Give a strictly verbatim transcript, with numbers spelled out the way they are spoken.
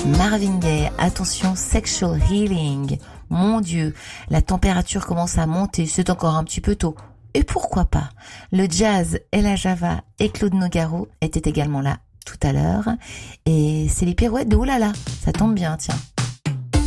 Marvin Gaye, attention, Sexual Healing. Mon Dieu, la température commence à monter, c'est encore un petit peu tôt. Et pourquoi pas? Le jazz, Ella Java et Claude Nogaro étaient également là tout à l'heure. Et c'est les pirouettes de Oulala, ça tombe bien, tiens.